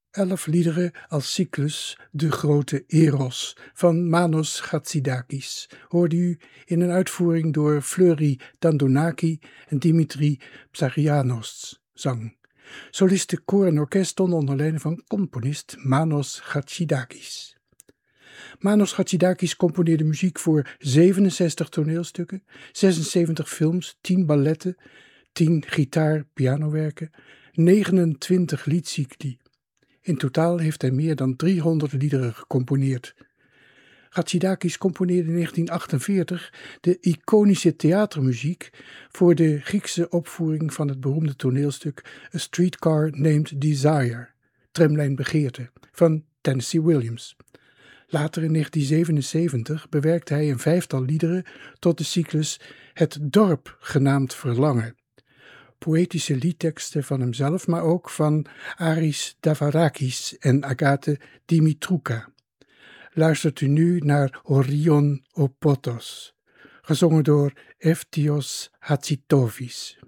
11 liederen als cyclus De Grote Eros van Manos Chatsidakis hoorde u in een uitvoering door Fleury Dandonaki en Dimitri Psarianos zang. Soliste, koor en orkest stonden onder leiding van componist Manos Chatsidakis. Manos Chatsidakis componeerde muziek voor 67 toneelstukken, 76 films, 10 balletten, 10 gitaar-pianowerken, 29 liedcycli. In totaal heeft hij meer dan 300 liederen gecomponeerd. Chatsidakis componeerde in 1948 de iconische theatermuziek voor de Griekse opvoering van het beroemde toneelstuk A Streetcar Named Desire, Tramlijn Begeerte, van Tennessee Williams. Later in 1977 bewerkte hij een 5-tal liederen tot de cyclus Het Dorp genaamd Verlangen. Poëtische liedteksten van hemzelf, maar ook van Aris Davarakis en Agathe Dimitrouka. Luistert u nu naar Orion Opotos, gezongen door Eftios Hatzitovis.